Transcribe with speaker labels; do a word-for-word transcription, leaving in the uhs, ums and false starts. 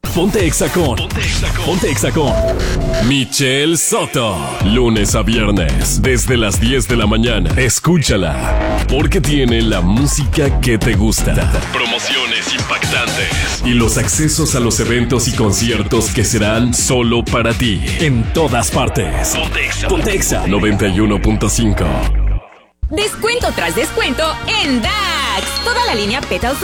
Speaker 1: Ponte Exa con. Ponte Exa con. Ponte Exa con Michelle Soto. Lunes a viernes, desde las diez de la mañana. Escúchala, porque tiene la música que te gusta. Promociones impactantes y los accesos a los eventos y conciertos que serán solo para ti. En todas partes. Ponte Exa. Ponte Exa noventa y uno punto cinco.
Speaker 2: Descuento tras descuento en D A X. Toda la línea Petals